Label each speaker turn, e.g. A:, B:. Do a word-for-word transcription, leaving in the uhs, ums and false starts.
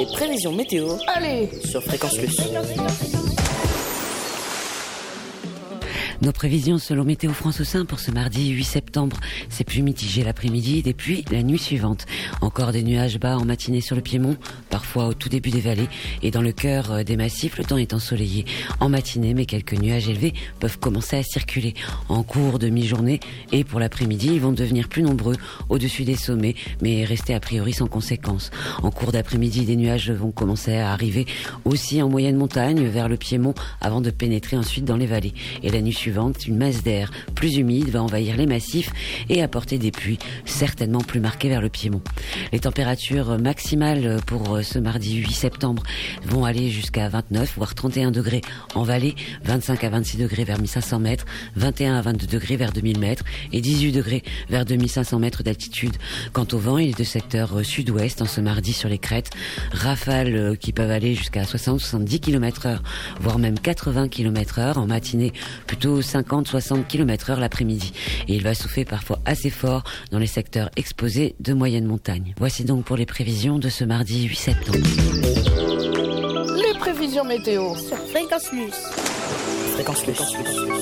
A: les prévisions météo.
B: Allez,
A: sur Fréquence Plus.
C: Nos prévisions selon Météo France au sein pour ce mardi huit septembre. C'est plus mitigé l'après-midi et puis la nuit suivante. Encore des nuages bas en matinée sur le Piémont, parfois au tout début des vallées. Et dans le cœur des massifs, le temps est ensoleillé en matinée, mais quelques nuages élevés peuvent commencer à circuler en cours de mi-journée. Et pour l'après-midi, ils vont devenir plus nombreux au-dessus des sommets, mais rester a priori sans conséquence. En cours d'après-midi, des nuages vont commencer à arriver aussi en moyenne montagne vers le Piémont avant de pénétrer ensuite dans les vallées. Et la nuit suivante, une masse d'air plus humide va envahir les massifs et apporter des pluies certainement plus marquées vers le Piémont. Les températures maximales pour ce mardi huit septembre vont aller jusqu'à vingt-neuf voire trente et un degrés en vallée, vingt-cinq à vingt-six degrés vers mille cinq cents mètres, vingt et un à vingt-deux degrés vers deux mille mètres et dix-huit degrés vers deux mille cinq cents mètres d'altitude. Quant au vent, il est de secteur sud-ouest en ce mardi sur les crêtes. Rafales qui peuvent aller jusqu'à soixante à soixante-dix kilomètres heure, voire même quatre-vingts kilomètres heure en matinée, plutôt cinquante à soixante kilomètres heure l'après-midi. Et il va souffler parfois assez fort dans les secteurs exposés de moyenne montagne. Voici donc pour les prévisions de ce mardi huit septembre.
B: les prévisions météo
D: sur Fréquence Plus.
A: Fréquence Plus.